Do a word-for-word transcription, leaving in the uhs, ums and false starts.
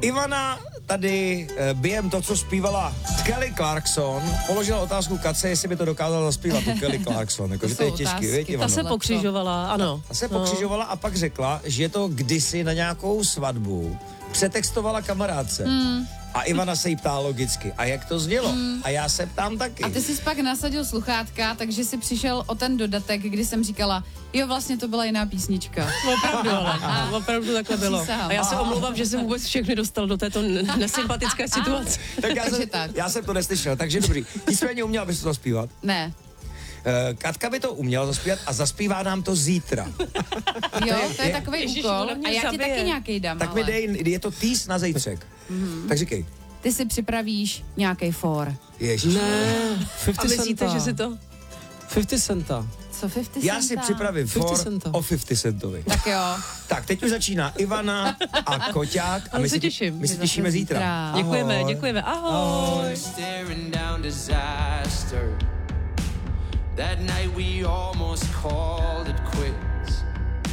Ivana tady během to, co zpívala Kelly Clarkson, položila otázku Katce, jestli by to dokázala zaspívat tu Kelly Clarkson. Jako, to že to je těžký, víš, Ivano? Ta se pokřižovala, ano. Ta se pokřižovala a pak řekla, že to kdysi na nějakou svatbu přetextovala kamarádce. Hmm. A Ivana se jí ptá logicky, a jak to znělo? Hmm. A já se ptám taky. A ty jsi pak nasadil sluchátka, takže si přišel o ten dodatek, kdy jsem říkala, jo, vlastně to byla jiná písnička. Opravdu, ale opravdu takhle bylo. A já se omlouvám, že jsem vůbec všechny dostal do této nesympatické situace. Tak já, jsem, tak. já jsem to neslyšel, takže dobrý. Nicméně uměla bys to zaspívat? Ne. Uh, Katka by to uměla zaspívat a zaspívá nám to zítra. Jo, to je takový úkol. A já ti taky nějaký dám, tak ale. mi dej, je to týs na zejtřek. Mm-hmm. Tak říkej. Ty si připravíš nějaký for. Ježiš. Ne, A myslíte, že si to... padesát centa. Co padesát centa? Já si připravím for centa. o padesát centovi. Tak jo. Tak, teď už začíná Ivana a Koťák. A Ale my se se těším. My se těšíme zítra. Děkujeme, děkujeme. Ahoj. That night we almost called it quits.